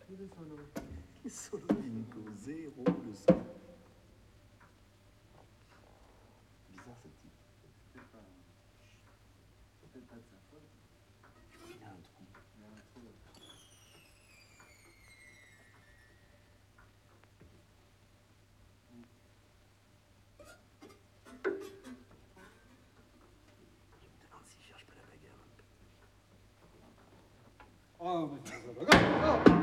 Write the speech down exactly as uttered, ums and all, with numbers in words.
le solo. Le solo di Nico, zéro le solo. Bizarre cette type. C'est peut-être pas, c'est peut-être pas de sa faute. Il a un trou. Il y a un trou là. Je me demande s'il cherche pas la bagarre un peu. Oh, mais ça va.